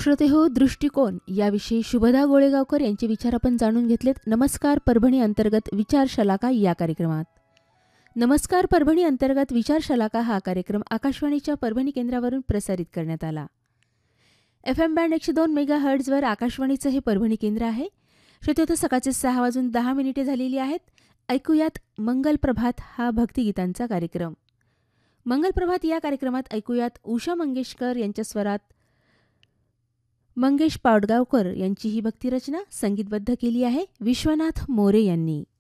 श्रोतेहो, दृष्टिकोन याविषयी शुभदा गोळेगावकर यांचे विचार आपण जाणून घेतलेत. नमस्कार परभणी अंतर्गत विचार शलाका या कार्यक्रमात. नमस्कार परभणी अंतर्गत विचार शलाका हा कार्यक्रम आकाशवाणीच्या परभणी केंद्रावरून प्रसारित करण्यात आला. FM बँड 102 मेगाहर्ट्झवर आकाशवाणीचं हे परभणी केंद्र आहे. श्रोतेहो, सकाळचे 6:10 झालेली आहेत. ऐकूयात मंगल प्रभात हा भक्तिगीतांचा कार्यक्रम. मंगल प्रभात या कार्यक्रमात ऐकूयात उषा मंगेशकर यांच्या स्वरात मंगेश पाडगावकर यांची ही भक्तिरचना संगीतबद्ध केली आहे विश्वनाथ मोरे यांनी.